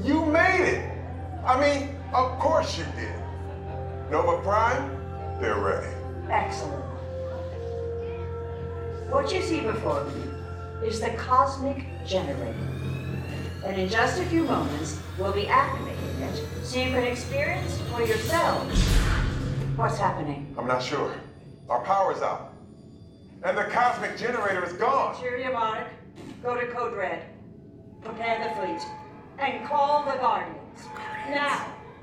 You made it! I mean, of course you did. Nova Prime, they're ready. Excellent. What you see before you is the cosmic generator. And in just a few moments, we'll be activating it so you can experience for yourselves what's happening. I'm not sure. Our power's out. And the cosmic generator is gone. Cheerio, Monarch. Go to Code Red. Prepare the fleet. And call the Guardians. Now.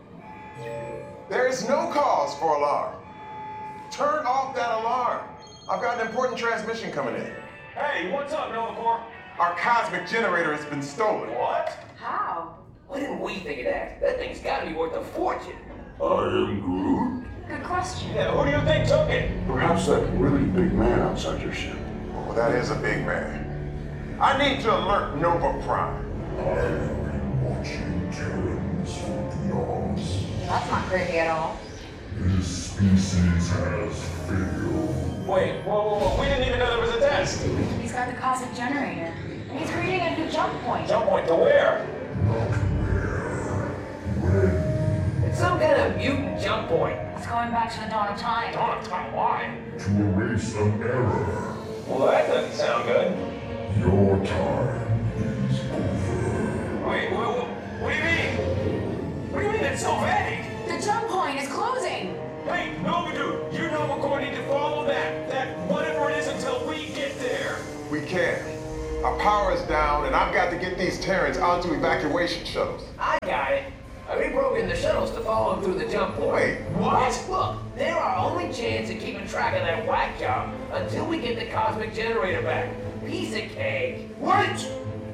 There is no cause for alarm. Turn off that alarm. I've got an important transmission coming in. Hey, what's up, Nova Corps? Our cosmic generator has been stolen. What? How? Why didn't we think of that? That thing's gotta be worth a fortune. I am Groot. Good question. Yeah, who do you think took it? Perhaps that really big man outside your ship. Well, that is a big man. I need to alert Nova Prime. I've been watching Terrans for eons. That's not creepy at all. This species has failed. Wait, whoa, we didn't even know there was a test. He's got the cosmic generator. And he's creating a new jump point. Jump point to where? Not where. When. It's some kind of mutant jump point. It's going back to the dawn of time. Dawn of time, why? To erase an error. Well, that doesn't sound good. Your time is over. Wait, what do you mean? What do you mean it's so vague? The jump point is closing. Hey, Nova Dude, you know we're going to need to follow that whatever it is until we get there. We can't. Our power is down, and I've got to get these Terrans onto evacuation shuttles. I got it. I reprogrammed the shuttles to follow him through the jump point. Wait, what? Look, they're our only chance of keeping track of that whack job until we get the cosmic generator back. Piece of cake. Wait!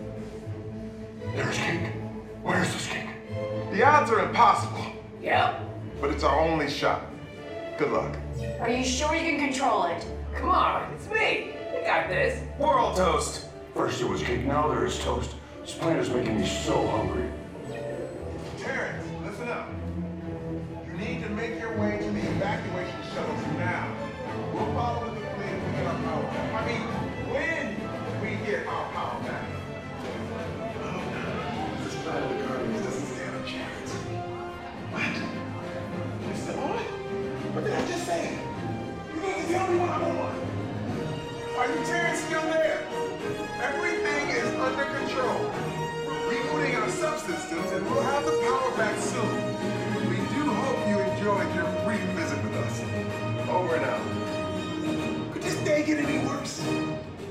There's King. Where's this King? The odds are impossible, Yep. but it's our only shot. Good luck. Are you sure you can control it? Come on, it's me. I got this. We're all toast. First it was cake, now there is toast. This plant is making me so hungry. Terrans, listen up. You need to make your way to the evacuation shuttles now. We'll follow with the fleet when we get our power back. I mean, when we get our power back. This side of the Guardians doesn't stand a chance. What? It's still on? What did I just say? You need to tell me what I'm on. Are you Terrans still there? Everything is under control. We're rebooting our subsystems and we'll have the power back soon. We do hope you enjoyed your brief visit